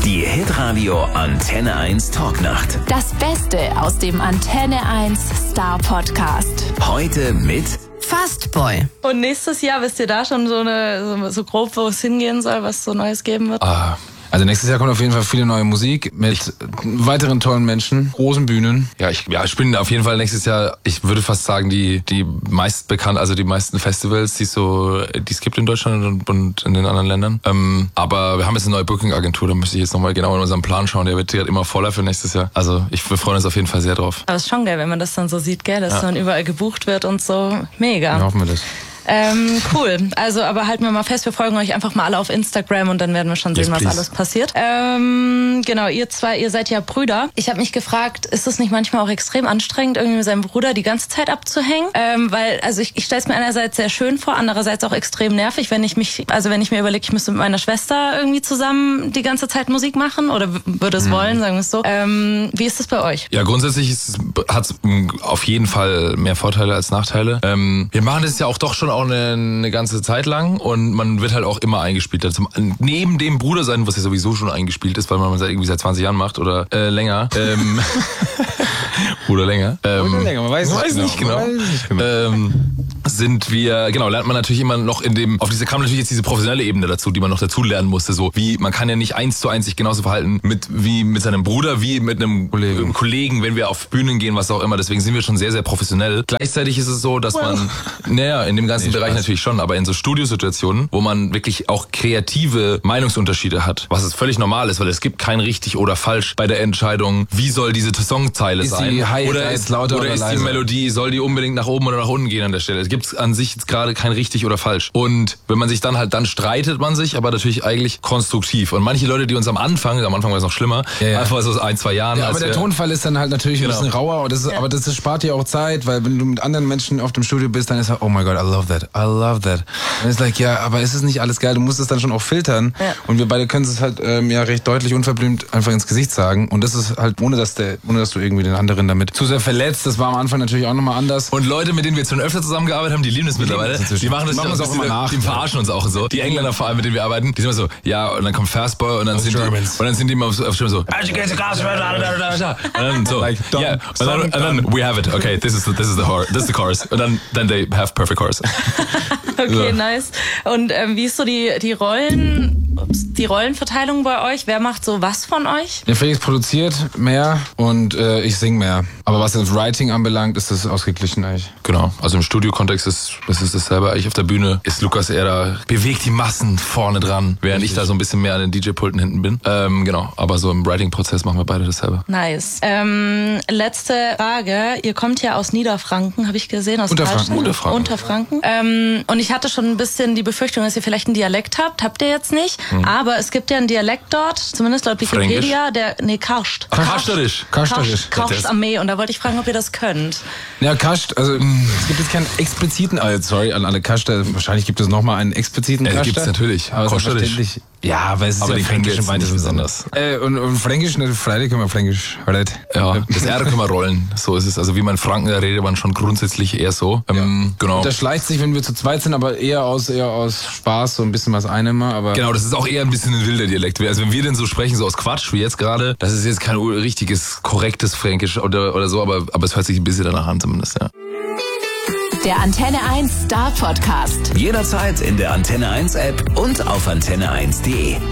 Die Hitradio Antenne 1 Talknacht. Das Beste aus dem Antenne 1 Star Podcast. Heute mit Fastboy. Und nächstes Jahr, wisst ihr da schon so grob, wo es hingehen soll, was so Neues geben wird? Also nächstes Jahr kommt auf jeden Fall viele neue Musik mit weiteren tollen Menschen, großen Bühnen. Ja, ich bin auf jeden Fall nächstes Jahr, ich würde fast sagen, die meist bekannt, also die meisten Festivals, die es gibt in Deutschland und in den anderen Ländern. Aber wir haben jetzt eine neue Booking-Agentur, da müsste ich jetzt nochmal genau in unseren Plan schauen. Der wird immer voller für nächstes Jahr. Also wir freuen uns auf jeden Fall sehr drauf. Aber es ist schon geil, wenn man das dann so sieht, gell, dass dann überall gebucht wird und so. Mega. Ja, hoffen wir das. Cool. Also, aber halten wir mal fest, wir folgen euch einfach mal alle auf Instagram und dann werden wir schon sehen, was alles passiert. Genau, ihr seid ja Brüder. Ich habe mich gefragt, ist es nicht manchmal auch extrem anstrengend, irgendwie mit seinem Bruder die ganze Zeit abzuhängen? Weil, also ich stelle es mir einerseits sehr schön vor, andererseits auch extrem nervig, wenn ich mir überlege, ich müsste mit meiner Schwester irgendwie zusammen die ganze Zeit Musik machen oder würde es wollen, sagen wir es so. Wie ist das bei euch? Ja, grundsätzlich hat es auf jeden Fall mehr Vorteile als Nachteile. Wir machen das ja auch doch schon auch eine ganze Zeit lang und man wird halt auch immer eingespielt. Also neben dem Bruder sein, was ja sowieso schon eingespielt ist, weil man irgendwie seit 20 Jahren macht oder länger. Oder länger. Oder länger, man weiß nicht genau. Lernt man natürlich immer noch kam natürlich jetzt diese professionelle Ebene dazu, die man noch dazu lernen musste. So wie, man kann ja nicht 1:1 sich genauso verhalten wie mit seinem Bruder, wie mit einem Kollegen, wenn wir auf Bühnen gehen, was auch immer. Deswegen sind wir schon sehr, sehr professionell. Gleichzeitig ist es so, dass man, in dem ganzen Bereich natürlich schon, aber in so Studiosituationen, wo man wirklich auch kreative Meinungsunterschiede hat, was es völlig normal ist, weil es gibt kein richtig oder falsch bei der Entscheidung, wie soll diese Songzeile sein. Oder ist die Melodie, soll die unbedingt nach oben oder nach unten gehen an der Stelle. Es gibt an sich jetzt gerade kein richtig oder falsch. Und wenn man sich dann streitet man sich, aber natürlich eigentlich konstruktiv. Und manche Leute, die uns am Anfang war es noch schlimmer, einfach so 1-2 Jahren. Ja, aber der Tonfall ist dann halt natürlich ein bisschen rauer, aber das spart dir auch Zeit, weil wenn du mit anderen Menschen auf dem Studio bist, dann ist halt, oh my God, I love that. Und es ist aber ist es nicht alles geil? Du musst es dann schon auch filtern. Ja. Und wir beide können es halt recht deutlich unverblümt einfach ins Gesicht sagen. Und das ist halt, ohne dass du irgendwie den anderen damit zu sehr verletzt. Das war am Anfang natürlich auch nochmal anders. Und Leute, mit denen wir jetzt schon öfter zusammengearbeitet haben, die lieben das mittlerweile. Die machen das auch immer nach. Die verarschen uns auch und so. Die Engländer vor allem, mit denen wir arbeiten, die sind immer so, ja, und dann kommt Fastboy und dann sind die immer auf Stimme so, und dann so, and then we have it. Okay, this is the chorus. Und then they have perfect chorus. Okay, nice. Und wie ist so die Rollenverteilung bei euch? Wer macht so was von euch? Der Felix produziert mehr und ich singe mehr. Aber was das Writing anbelangt, ist das ausgeglichen eigentlich. Genau, also im Studiokontext ist es dasselbe. Eigentlich auf der Bühne ist Lukas eher da, bewegt die Massen vorne dran, während ich da so ein bisschen mehr an den DJ-Pulten hinten bin. Genau, aber so im Writing-Prozess machen wir beide dasselbe. Nice. Letzte Frage. Ihr kommt ja aus Niederfranken, habe ich gesehen. Aus Unterfranken. Und ich hatte schon ein bisschen die Befürchtung, dass ihr vielleicht einen Dialekt habt. Habt ihr jetzt nicht. Aber es gibt ja einen Dialekt dort, zumindest laut Wikipedia, Karscht. Karsterisch. Karscht Armee. Und da wollte ich fragen, ob ihr das könnt. Ja, Karscht, also es gibt jetzt keinen expliziten, sorry an alle Karschter, wahrscheinlich gibt es nochmal einen expliziten Karschter. Ja, gibt es natürlich. Aber verständlich. Ja, aber es ist ja Fränkisch meines besonders. Und Fränkisch, Freitag können wir Fränkisch, right? Ja, das R können wir rollen, so ist es. Also wie man Franken, da redet man schon grundsätzlich eher so. Genau. Das schleicht sich, wenn wir zu zweit sind, aber eher aus Spaß, so ein bisschen was einnehmen. Aber genau, das ist auch eher ein bisschen ein wilder Dialekt. Also wenn wir denn so sprechen, so aus Quatsch wie jetzt gerade, das ist jetzt kein richtiges, korrektes Fränkisch oder so, aber es hört sich ein bisschen danach an zumindest, ja. Der Antenne 1 Star Podcast. Jederzeit in der Antenne 1 App und auf antenne1.de.